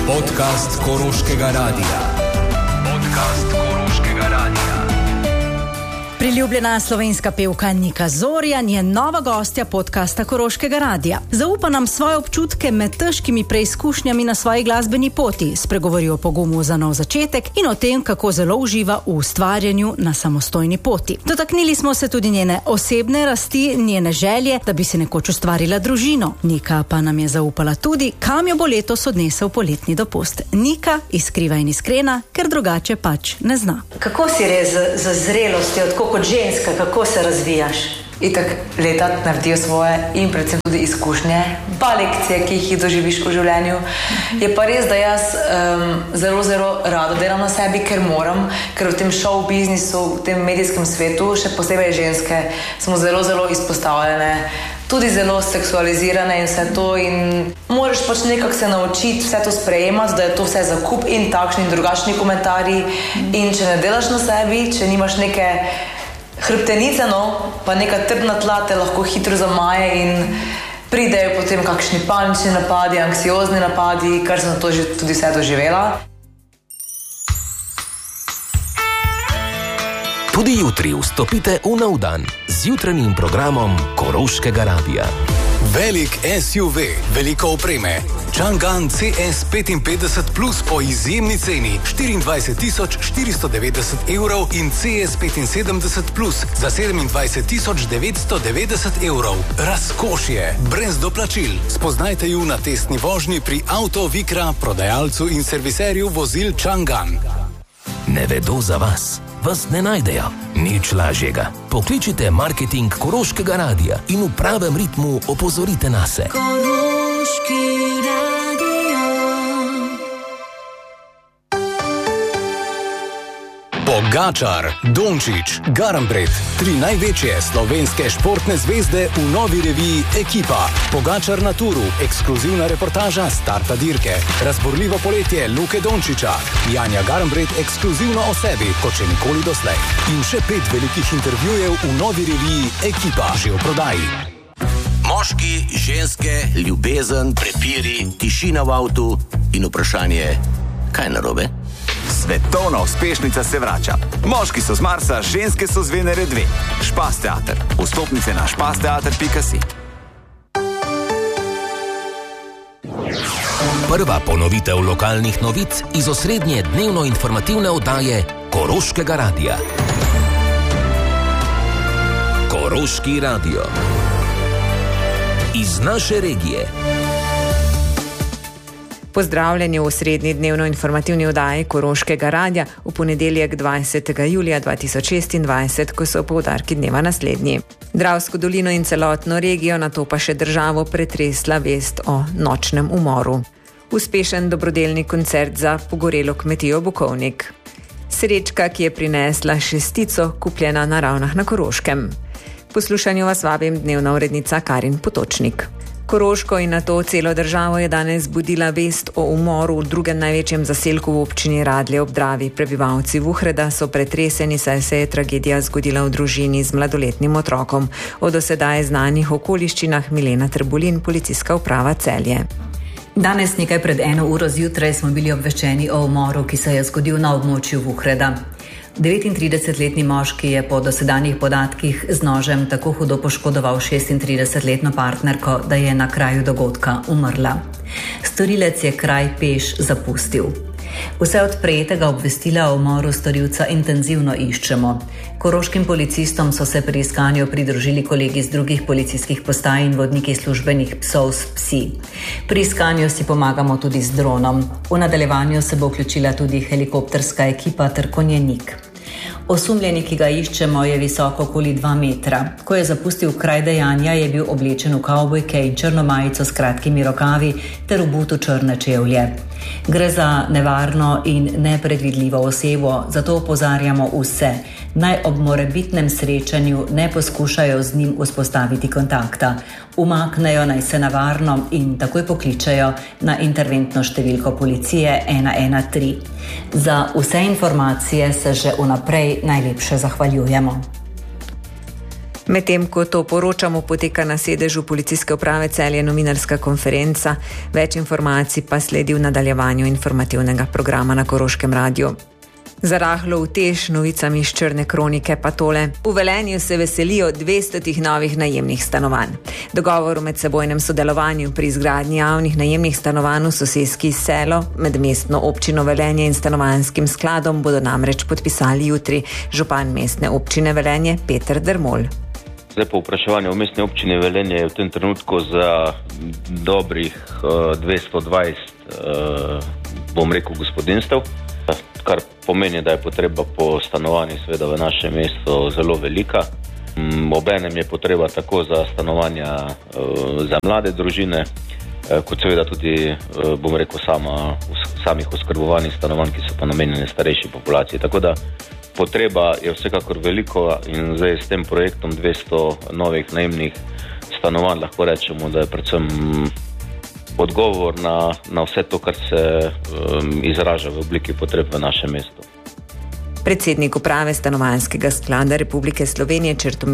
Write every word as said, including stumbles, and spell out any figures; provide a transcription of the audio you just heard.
Podcast Koroškega radia. Podcast Koroškega radia. Priljubljena slovenska pevka Nika Zorjan je nova gostja podcasta Koroškega radia. Zaupa nam svoje občutke med težkimi preizkušnjami na svoji glasbeni poti, spregovori o pogumu za nov začetek in o tem, kako zelo uživa v ustvarjanju na samostojni poti. Dotaknili smo se tudi njene osebne rasti, njene želje, da bi se nekoč ustvarila družino. Nika pa nam je zaupala tudi, kam jo bo letos odnesel poletni dopust. Nika iskriva in iskrena, ker drugače pač ne zna. Kako si res za zrelostjo, tako kot ženska, kako se razvijaš? Itak leta naredijo svoje in predvsem tudi izkušnje, pa lekcije, ki jih doživiš v življenju. Je pa res, da jaz um, zelo, zelo rado delam na sebi, ker moram, ker v tem show biznisu, v tem medijskem svetu, še posebej ženske, smo zelo, zelo izpostavljene, tudi zelo seksualizirane in vse to, in moraš pač nekako se naučiti vse to sprejemati, da je to vse zakup in takšni in drugačni komentarji. In če ne delaš na sebi, če nimaš neke hrbtenice, no, pa neka trdna tla te lahko hitro zamaje in pridejo potem kakšni panični napadi, anksiozni napadi, kar sem to že tudi vse doživela. Tudi jutri vstopite v nov dan z jutranjim programom Koroškega radia. Velik S U V, veliko opreme. Chang'an C S petinpetdeset plus po izjemni ceni štiriindvajset tisoč štiristo devetdeset evrov in C S petinsedemdeset plus za sedemindvajset tisoč devetsto devetdeset evrov. Razkošje, brez doplačil. Spoznajte ju na testni vožnji pri Auto Vikra, prodajalcu in serviserju vozil Chang'an. Ne vedo za vas. Vas ne najdejo. Nič lažjega. Pokličite marketing Koroškega radia in v pravem ritmu opozorite nase. Koroški radio. Pogačar, Dončić, Garnbret, tri največje slovenske športne zvezde v novi reviji Ekipa. Pogačar na turu, ekskluzivna reportaža starta dirke. Razborljivo poletje Luke Dončića. Janja Garnbret ekskluzivno o sebi, kot še nikoli doslej. In še pet velikih intervjujev v novi reviji Ekipa, že v prodaji. Moški, ženske, ljubezen, prepiri, tišina v avtu in vprašanje, kaj narobe? Svetovna uspešnica se vrača. Moški so z Marsa, ženske so z Venere dve. Špas teater. Vstopnice na špasteater pika si. Prva ponovitev lokalnih novic iz osrednje dnevno informativne oddaje Koroškega radia. Koroški radio. Iz naše regije. Pozdravljeni v srednji dnevno informativni oddaji Koroškega radia v ponedeljek dvajsetega julija dva tisoč šestindvajset, ko so poudarki dneva naslednji. Dravsko dolino in celotno regijo, nato pa še državo pretresla vest o nočnem umoru. Uspešen dobrodelni koncert za pogorelo kmetijo Bukovnik. Srečka, ki je prinesla šestico, kupljena na Ravnah na Koroškem. Poslušanju vas vabim dnevna urednica Karin Potočnik. Koroško in nato celo državo je danes budila vest o umoru v drugem največjem zaselku v občini Radlje ob Dravi. Prebivalci Vuhreda so pretreseni, saj se je tragedija zgodila v družini z mladoletnim otrokom. O do sedaj znanih okoliščinah Milena Trbulin, policijska uprava Celje. Danes nekaj pred eno uro zjutraj smo bili obveščeni o umoru, ki se je zgodil na območju Vuhreda. devetintridesetletni moški je po dosedanjih podatkih z nožem tako hudo poškodoval šestintridesetletno partnerko, da je na kraju dogodka umrla. Storilec je kraj peš zapustil. Vse od prejetega obvestila o umoru storilca intenzivno iščemo. Koroškim policistom so se pri iskanju pridružili kolegi z drugih policijskih postaj in vodniki službenih psov s psi. Pri iskanju si pomagamo tudi z dronom. V nadaljevanju se bo vključila tudi helikopterska ekipa ter konjenik. Osumljeni, ki ga iščemo, je visoko okoli dva metra. Ko je zapustil kraj dejanja, je bil oblečen v kavbojke in črno majico s kratkimi rokavi ter v butu črne čevlje. Gre za nevarno in nepredvidljivo osebo, zato opozarjamo vse, naj ob morebitnem srečanju ne poskušajo z njim vzpostaviti kontakta. Umaknejo naj se na varno in takoj pokličejo na interventno številko policije ena ena tri. Za vse informacije se že vnaprej najlepše zahvaljujemo. Medtem ko to poročamo, poteka na sedežu Policijske uprave Celje novinarska konferenca. Več informacij pa sledi v nadaljevanju informativnega programa na Koroškem radiju. Zarahlo utež novicami iz črne kronike pa tole. V Velenju se veselijo dvestotih novih najemnih stanovanj. Dogovor o medsebojnem sodelovanju pri izgradnji javnih najemnih stanovanj v soseski Selo med mestno občino Velenje in stanovanjskim skladom bodo namreč podpisali jutri. Župan mestne občine Velenje Peter Dermol. Zdaj po vprašanju v mestni občini Velenje je v tem trenutku za dobrih uh, dvesto dvajset, uh, bom rekel, gospodinstev, kar pomeni, da je potreba po stanovanju seveda v našem mestu zelo velika. Um, obenem je potreba tako za stanovanja uh, za mlade družine, uh, kot seveda tudi, uh, bom rekel, sama, samih oskrbovanih stanovanj, ki so pa namenjene starejši populaciji. Tako da potreba je vsekakor veliko in zdaj s tem projektom dvesto novih najemnih stanovanj lahko rečemo, da je predvsem odgovor na, na vse to, kar se um, izraža v obliki potreb v našem mestu. Predsednik uprave Stanovanjskega sklada Republike Slovenije Črtomir